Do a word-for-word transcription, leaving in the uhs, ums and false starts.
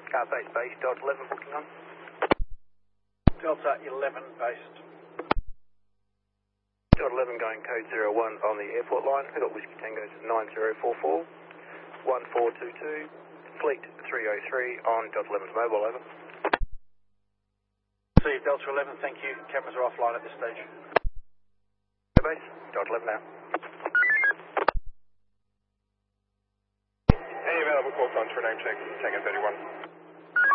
Base base, Delta eleven booking on. Delta eleven based. Delta eleven going code zero one on the airport line. We got Whiskey Tango nine zero four four, one four two two, Fleet three oh three on Delta eleven's mobile, over. See Delta eleven, thank you. Cameras are offline at this stage. Base, Delta eleven now. Any available call signs for name check, Tango thirty-one.